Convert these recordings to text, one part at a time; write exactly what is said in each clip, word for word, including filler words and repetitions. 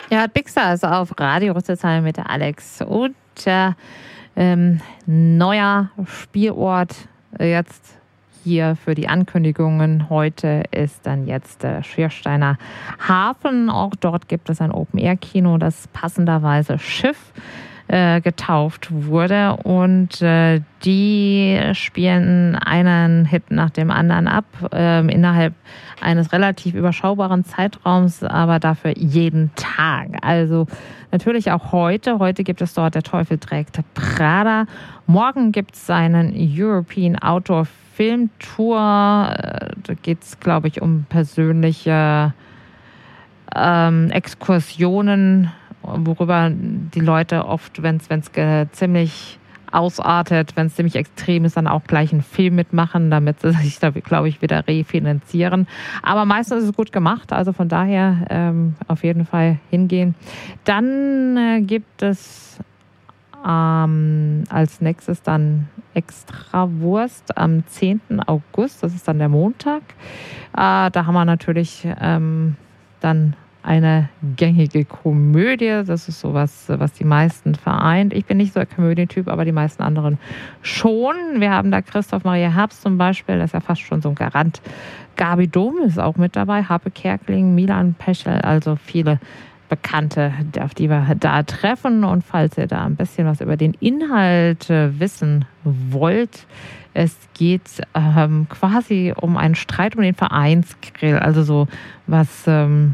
Ja, Big Star ist auf Radio Rüsselsheim mit der Alex und äh, ähm, neuer Spielort jetzt hier für die Ankündigungen. Heute ist dann jetzt der Schiersteiner Hafen. Auch dort gibt es ein Open-Air-Kino, das passenderweise Schiff äh, getauft wurde. Und äh, die spielen einen Hit nach dem anderen ab, äh, innerhalb eines relativ überschaubaren Zeitraums, aber dafür jeden Tag. Also natürlich auch heute. Heute gibt es dort Der Teufel trägt Prada. Morgen gibt es einen European Outdoor Filmtour. Da geht es, glaube ich, um persönliche ähm, Exkursionen, worüber die Leute oft, wenn es ziemlich ausartet, wenn es ziemlich extrem ist, dann auch gleich einen Film mitmachen, damit sie sich da, glaube ich, wieder refinanzieren. Aber meistens ist es gut gemacht, also von daher ähm, auf jeden Fall hingehen. Dann äh, gibt es ähm, als nächstes dann Extrawurst am zehnten August, das ist dann der Montag. Äh, da haben wir natürlich ähm, dann eine gängige Komödie. Das ist sowas, was die meisten vereint. Ich bin nicht so ein Komödientyp, aber die meisten anderen schon. Wir haben da Christoph Maria Herbst zum Beispiel, das ist ja fast schon so ein Garant. Gabi Dom ist auch mit dabei, Harpe Kerkeling, Milan Peschel, also viele Bekannte, auf die wir da treffen. Und falls ihr da ein bisschen was über den Inhalt wissen wollt, es geht ähm, quasi um einen Streit um den Vereinsgrill, also so was ähm,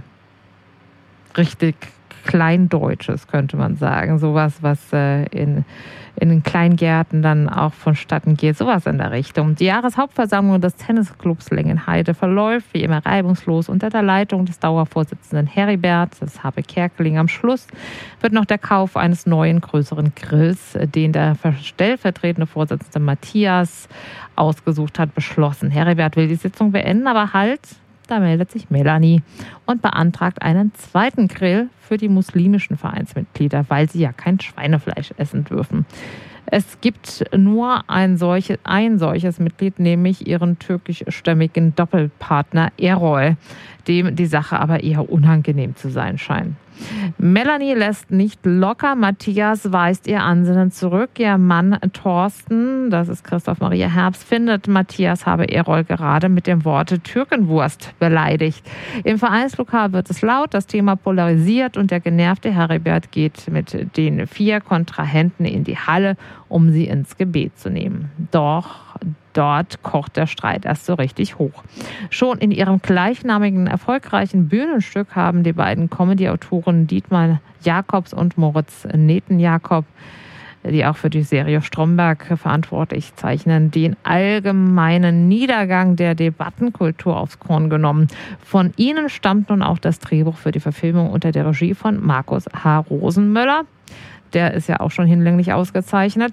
richtig Kleindeutsches, könnte man sagen. Sowas, was äh, in, in den Kleingärten dann auch vonstatten geht. Sowas in der Richtung. Die Jahreshauptversammlung des Tennisclubs Lengenheide verläuft wie immer reibungslos unter der Leitung des Dauervorsitzenden Heribert, das Harpe Kerkeling. Am Schluss wird noch der Kauf eines neuen, größeren Grills, den der stellvertretende Vorsitzende Matthias ausgesucht hat, beschlossen. Heribert will die Sitzung beenden, aber halt, da meldet sich Melanie und beantragt einen zweiten Grill für die muslimischen Vereinsmitglieder, weil sie ja kein Schweinefleisch essen dürfen. Es gibt nur ein, solche, ein solches Mitglied, nämlich ihren türkischstämmigen Doppelpartner Erol, dem die Sache aber eher unangenehm zu sein scheint. Melanie lässt nicht locker. Matthias weist ihr Ansinnen zurück. Ihr Mann Thorsten, das ist Christoph Maria Herbst, findet, Matthias habe Erol gerade mit dem Worte Türkenwurst beleidigt. Im Vereinslokal wird es laut, das Thema polarisiert und der genervte Heribert geht mit den vier Kontrahenten in die Halle, um sie ins Gebet zu nehmen. Doch dort kocht der Streit erst so richtig hoch. Schon in ihrem gleichnamigen, erfolgreichen Bühnenstück haben die beiden Comedy-Autoren Dietmar Jakobs und Moritz Neten-Jakob, die auch für die Serie Stromberg verantwortlich zeichnen, den allgemeinen Niedergang der Debattenkultur aufs Korn genommen. Von ihnen stammt nun auch das Drehbuch für die Verfilmung unter der Regie von Markus H. Rosenmöller. Der ist ja auch schon hinlänglich ausgezeichnet.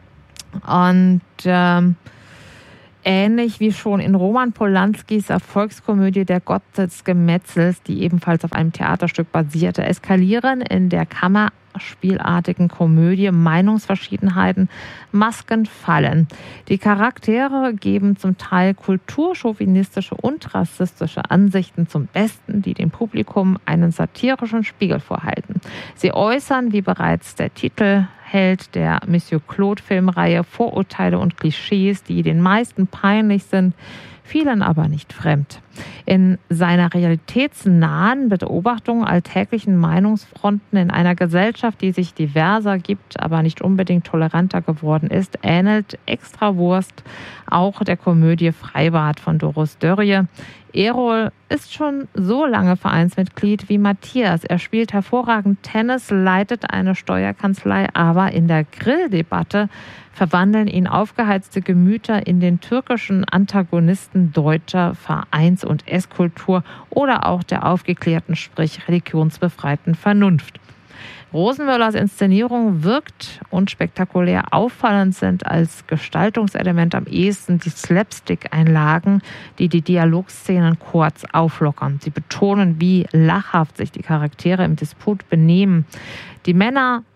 Und ähm, ähnlich wie schon in Roman Polanskis Erfolgskomödie Der Gott des Gemetzels, die ebenfalls auf einem Theaterstück basierte, eskalieren in der kammerspielartigen Komödie Meinungsverschiedenheiten, Masken fallen. Die Charaktere geben zum Teil kulturchauvinistische und rassistische Ansichten zum Besten, die dem Publikum einen satirischen Spiegel vorhalten. Sie äußern, wie bereits der Titel Held der Monsieur Claude-Filmreihe, Vorurteile und Klischees, die den meisten peinlich sind, vielen aber nicht fremd. In seiner realitätsnahen Beobachtung alltäglichen Meinungsfronten in einer Gesellschaft, die sich diverser gibt, aber nicht unbedingt toleranter geworden ist, ähnelt Extrawurst auch der Komödie Freibad von Doris Dörrie. Erol ist schon so lange Vereinsmitglied wie Matthias. Er spielt hervorragend Tennis, leitet eine Steuerkanzlei, aber in der Grilldebatte verwandeln ihn aufgeheizte Gemüter in den türkischen Antagonisten deutscher Vereins- und Esskultur oder auch der aufgeklärten, sprich religionsbefreiten Vernunft. Rosenmöllers Inszenierung wirkt unspektakulär. Auffallend sind als Gestaltungselement am ehesten die Slapstick-Einlagen, die die Dialogszenen kurz auflockern. Sie betonen, wie lachhaft sich die Charaktere im Disput benehmen. Die Männer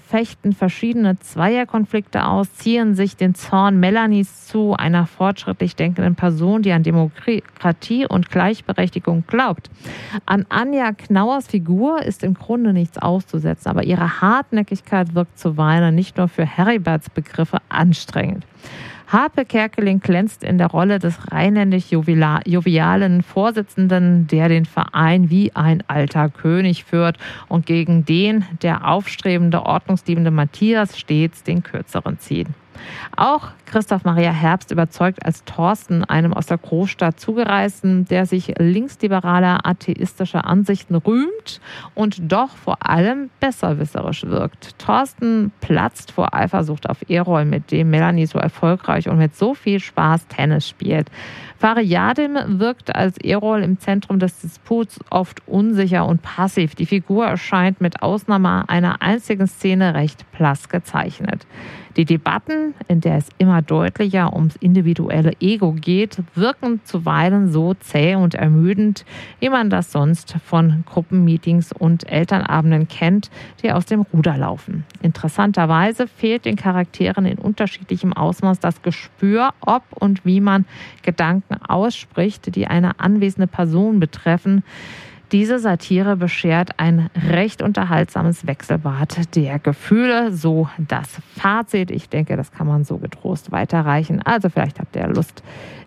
fechten verschiedene Zweierkonflikte aus, ziehen sich den Zorn Melanies zu, einer fortschrittlich denkenden Person, die an Demokratie und Gleichberechtigung glaubt. An Anja Knauers Figur ist im Grunde nichts auszusetzen, aber ihre Hartnäckigkeit wirkt zuweilen nicht nur für Heriberts Begriffe anstrengend. Harpe Kerkeling glänzt in der Rolle des rheinländisch jovialen Vorsitzenden, der den Verein wie ein alter König führt und gegen den der aufstrebende, ordnungsliebende Matthias stets den Kürzeren zieht. Auch Christoph Maria Herbst überzeugt als Thorsten, einem aus der Großstadt Zugereisten, der sich linksliberaler, atheistischer Ansichten rühmt und doch vor allem besserwisserisch wirkt. Thorsten platzt vor Eifersucht auf Erol, mit dem Melanie so erfolgreich und mit so viel Spaß Tennis spielt. Fariadim wirkt als Erol im Zentrum des Disputs oft unsicher und passiv. Die Figur erscheint mit Ausnahme einer einzigen Szene recht blass gezeichnet. Die Debatten, in der es immer deutlicher ums individuelle Ego geht, wirken zuweilen so zäh und ermüdend, wie man das sonst von Gruppenmeetings und Elternabenden kennt, die aus dem Ruder laufen. Interessanterweise fehlt den Charakteren in unterschiedlichem Ausmaß das Gespür, ob und wie man Gedanken ausspricht, die eine anwesende Person betreffen. Diese Satire beschert ein recht unterhaltsames Wechselbad der Gefühle, so das Fazit. Ich denke, das kann man so getrost weiterreichen. Also vielleicht habt ihr Lust,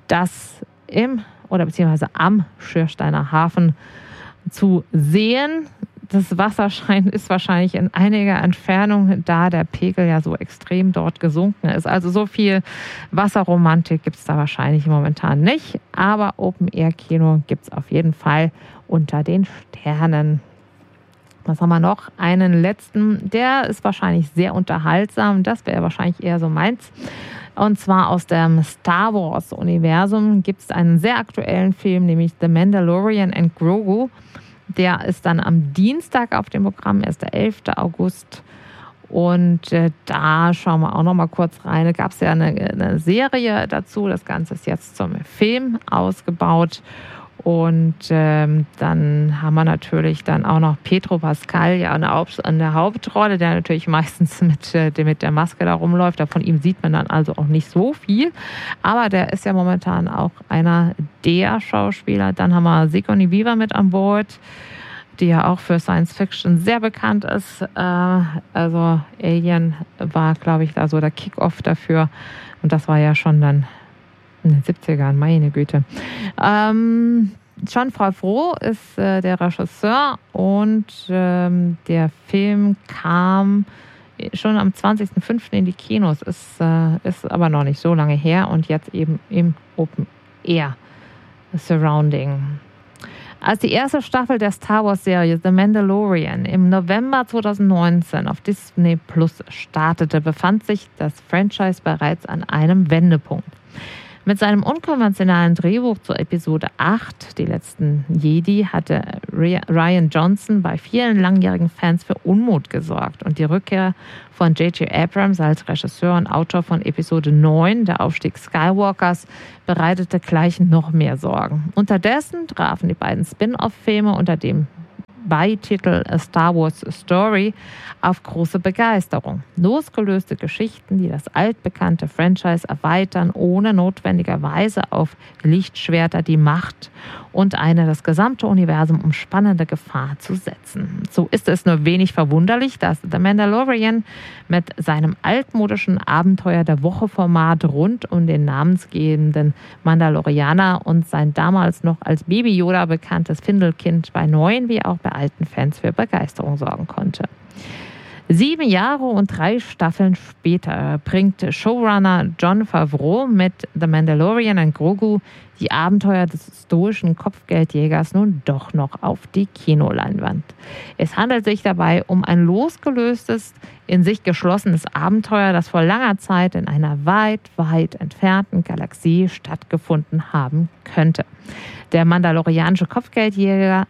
das im oder beziehungsweise am Schürsteiner Hafen zu sehen. Das Wasserschein ist wahrscheinlich in einiger Entfernung, da der Pegel ja so extrem dort gesunken ist. Also so viel Wasserromantik gibt es da wahrscheinlich momentan nicht. Aber Open-Air-Kino gibt es auf jeden Fall unter den Sternen. Was haben wir noch? Einen letzten, der ist wahrscheinlich sehr unterhaltsam. Das wäre wahrscheinlich eher so meins. Und zwar aus dem Star Wars-Universum gibt es einen sehr aktuellen Film, nämlich The Mandalorian and Grogu. Der ist dann am Dienstag auf dem Programm, erst der elfte August. Und äh, da schauen wir auch noch mal kurz rein. Da gab es ja eine, eine Serie dazu. Das Ganze ist jetzt zum Film ausgebaut. Und ähm, dann haben wir natürlich dann auch noch Pedro Pascal ja an der, Haupt, an der Hauptrolle, der natürlich meistens mit, äh, mit der Maske da rumläuft. Von ihm sieht man dann also auch nicht so viel. Aber der ist ja momentan auch einer der Schauspieler. Dann haben wir Sigourney Weaver mit an Bord, die ja auch für Science Fiction sehr bekannt ist. Äh, also Alien war, glaube ich, da so der Kick-Off dafür. Und das war ja schon dann in den siebzigern, meine Güte. Ähm, John Favreau ist äh, der Regisseur und ähm, der Film kam schon am zwanzigsten fünften in die Kinos, ist, äh, ist aber noch nicht so lange her und jetzt eben im Open Air Surrounding. Als die erste Staffel der Star Wars-Serie The Mandalorian im November zweitausendneunzehn auf Disney Plus startete, befand sich das Franchise bereits an einem Wendepunkt. Mit seinem unkonventionalen Drehbuch zur Episode acht, Die letzten Jedi, hatte Rian Johnson bei vielen langjährigen Fans für Unmut gesorgt. Und die Rückkehr von J J Abrams als Regisseur und Autor von Episode neun, Der Aufstieg Skywalkers, bereitete gleich noch mehr Sorgen. Unterdessen trafen die beiden Spin-off-Filme unter dem Beititel A Star Wars Story auf große Begeisterung. Losgelöste Geschichten, die das altbekannte Franchise erweitern, ohne notwendigerweise auf Lichtschwerter die Macht und eine das gesamte Universum umspannende Gefahr zu setzen. So ist es nur wenig verwunderlich, dass The Mandalorian mit seinem altmodischen Abenteuer der Woche-Format rund um den namensgebenden Mandalorianer und sein damals noch als Baby Yoda bekanntes Findelkind bei neuen wie auch bei alten Fans für Begeisterung sorgen konnte. Sieben Jahre und drei Staffeln später bringt Showrunner Jon Favreau mit The Mandalorian and Grogu die Abenteuer des stoischen Kopfgeldjägers nun doch noch auf die Kinoleinwand. Es handelt sich dabei um ein losgelöstes, in sich geschlossenes Abenteuer, das vor langer Zeit in einer weit, weit entfernten Galaxie stattgefunden haben könnte. Der mandalorianische Kopfgeldjäger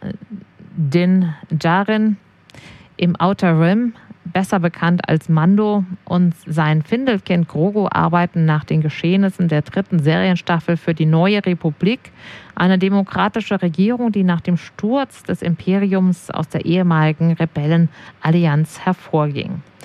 Din Djarin im Outer Rim, besser bekannt als Mando, und sein Findelkind Grogu arbeiten nach den Geschehnissen der dritten Serienstaffel für die Neue Republik, eine demokratische Regierung, die nach dem Sturz des Imperiums aus der ehemaligen Rebellenallianz hervorging.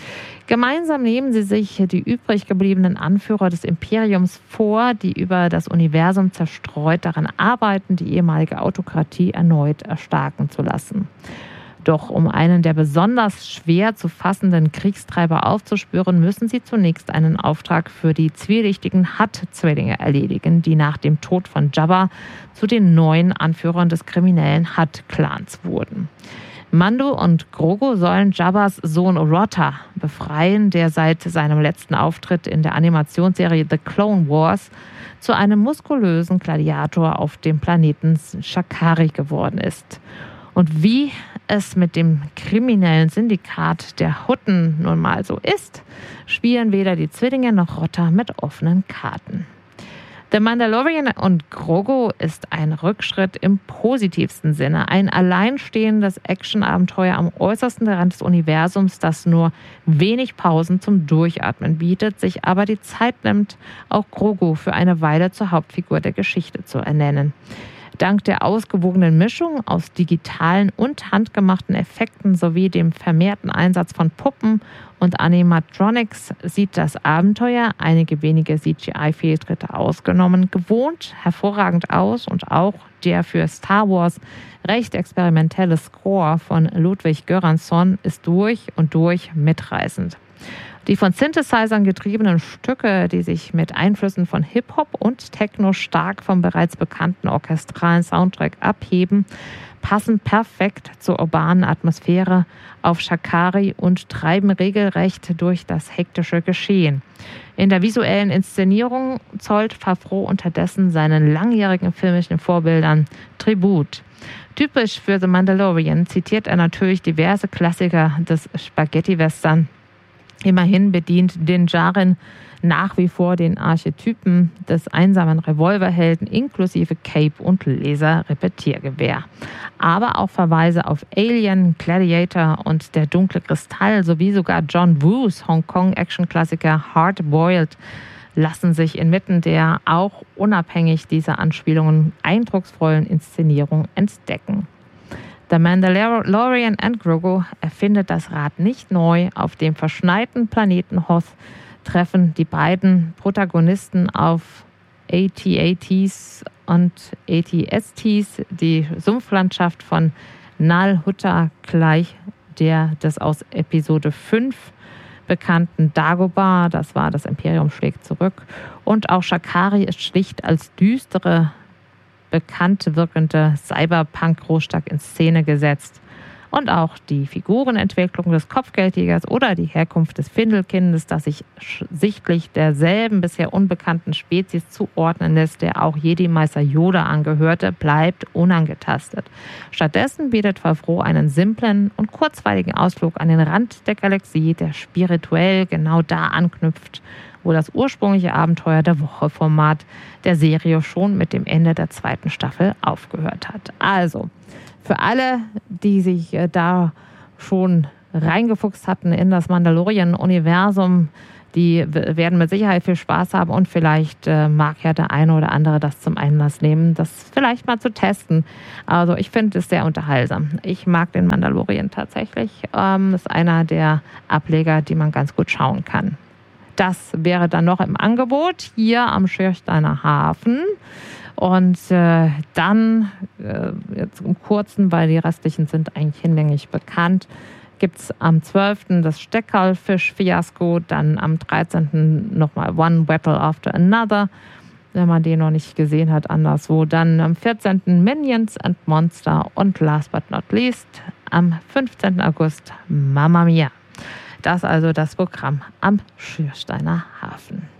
Gemeinsam nehmen sie sich die übrig gebliebenen Anführer des Imperiums vor, die über das Universum zerstreut daran arbeiten, die ehemalige Autokratie erneut erstarken zu lassen. Doch um einen der besonders schwer zu fassenden Kriegstreiber aufzuspüren, müssen sie zunächst einen Auftrag für die zwielichtigen Hutt-Zwillinge erledigen, die nach dem Tod von Jabba zu den neuen Anführern des kriminellen Hutt-Clans wurden. Mando und Grogu sollen Jabbas Sohn Rotta befreien, der seit seinem letzten Auftritt in der Animationsserie The Clone Wars zu einem muskulösen Gladiator auf dem Planeten Shakari geworden ist. Und wie es mit dem kriminellen Syndikat der Hutten nun mal so ist, spielen weder die Zwillinge noch Rotta mit offenen Karten. The Mandalorian und Grogu ist ein Rückschritt im positivsten Sinne. Ein alleinstehendes Actionabenteuer am äußersten Rand des Universums, das nur wenig Pausen zum Durchatmen bietet, sich aber die Zeit nimmt, auch Grogu für eine Weile zur Hauptfigur der Geschichte zu ernennen. Dank der ausgewogenen Mischung aus digitalen und handgemachten Effekten sowie dem vermehrten Einsatz von Puppen und Animatronics sieht das Abenteuer, einige wenige C G I-Fehltritte ausgenommen, gewohnt hervorragend aus und auch der für Star Wars recht experimentelle Score von Ludwig Göransson ist durch und durch mitreißend. Die von Synthesizern getriebenen Stücke, die sich mit Einflüssen von Hip-Hop und Techno stark vom bereits bekannten orchestralen Soundtrack abheben, passen perfekt zur urbanen Atmosphäre auf Shakari und treiben regelrecht durch das hektische Geschehen. In der visuellen Inszenierung zollt Favreau unterdessen seinen langjährigen filmischen Vorbildern Tribut. Typisch für The Mandalorian zitiert er natürlich diverse Klassiker des Spaghetti-Western. Immerhin bedient Din Djarin nach wie vor den Archetypen des einsamen Revolverhelden inklusive Cape und Laser-Repetiergewehr. Aber auch Verweise auf Alien, Gladiator und Der dunkle Kristall sowie sogar John Woos Hongkong-Action-Klassiker Hard Boiled lassen sich inmitten der auch unabhängig dieser Anspielungen eindrucksvollen Inszenierung entdecken. The Mandalorian and Grogu erfindet das Rad nicht neu. Auf dem verschneiten Planeten Hoth treffen die beiden Protagonisten auf A T A Ts und A T S Ts, die Sumpflandschaft von Nal Hutta gleich der des aus Episode fünf bekannten Dagobah, das war das Imperium schlägt zurück. Und auch Shakari ist schlicht als düstere, bekannt wirkende Cyberpunk-Großstadt in Szene gesetzt. Und auch die Figurenentwicklung des Kopfgeldjägers oder die Herkunft des Findelkindes, das sich sichtlich derselben bisher unbekannten Spezies zuordnen lässt, der auch Jedi-Meister Yoda angehörte, bleibt unangetastet. Stattdessen bietet Favreau einen simplen und kurzweiligen Ausflug an den Rand der Galaxie, der spirituell genau da anknüpft, wo das ursprüngliche Abenteuer der Woche-Format der Serie schon mit dem Ende der zweiten Staffel aufgehört hat. Also, für alle, die sich da schon reingefuchst hatten in das Mandalorian-Universum, die werden mit Sicherheit viel Spaß haben und vielleicht äh, mag ja der eine oder andere das zum Einlass nehmen, das vielleicht mal zu testen. Also ich finde es sehr unterhaltsam. Ich mag den Mandalorian tatsächlich. Ähm, ist einer der Ableger, die man ganz gut schauen kann. Das wäre dann noch im Angebot hier am Schiersteiner Hafen. Und äh, dann, äh, jetzt im Kurzen, weil die restlichen sind eigentlich hinlänglich bekannt, gibt es am zwölften das Steckerlfisch-Fiasko, dann am dreizehnten nochmal One Battle After Another, wenn man den noch nicht gesehen hat, anderswo. Dann am vierzehnten Minions and Monster und last but not least am fünfzehnten August Mamma Mia. Das also das Programm am Schiersteiner Hafen.